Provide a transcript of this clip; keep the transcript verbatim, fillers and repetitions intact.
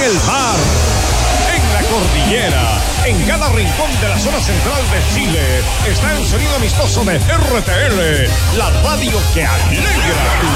el mar, en la cordillera, en cada rincón de la zona central de Chile, está el sonido amistoso de R T L, la radio que alegra.